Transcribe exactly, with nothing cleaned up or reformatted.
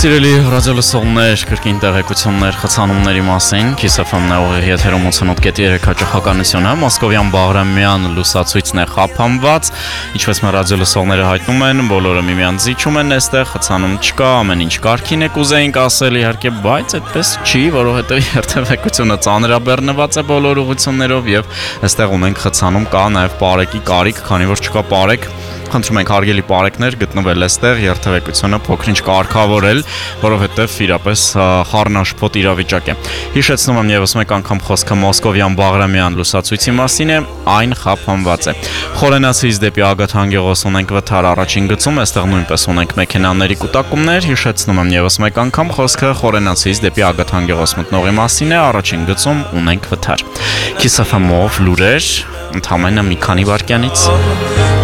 Սիրելի ռադիոլսողներ, կրկին տեղեկություններ խցանումների մասին, Kiss F M-ն է ուղիղ եթերում ութանոթ կետի երեք հաճախականությունը, Մոսկովյան Բաղրամյան լուսացույցն է խափանված, ինչպես մեր ռադիոլսողները հայտնում են, բոլորը միմյանց զիջում են այստեղ, խցանում չկա, ամեն ինչ կարգին է կուզեինք ասել իհարկե, բայց այդպես չի, որովհետև երթևեկությունը ծանրաբեռնված է բոլոր ուղղություններով եւ այստեղ ունենք խցանում կա նաեւ պարեկի կարիք, քանի որ չկա պարեկ Խնդրում ենք հարգելի պարեկներ գտնվել այստեղ երթևեկությունը փոքրինչ կարգավորել, որովհետև իրապես խառնաշփոթ իրավիճակ է։ Հիշեցնում եմ եւս մեկ անգամ խոսքը Մոսկովյան Բաղրամյան լուսացույցի մասին է, այն խափանված է։ Խորենացից դեպի Ագաթան Գեղոս ունենք վթար առաջին գծում, այստեղ նույնպես ունենք մեքենաների կուտակումներ, հիշեցնում եմ եւս մեկ անգամ խոսքը Խորենացից դեպի Ագաթան Գեղոս մտնողի մասին է, առաջին գծում ունենք վթար։ Kiss F M-ով լուրեր, ընդամենը մի քանի վայրկյանից։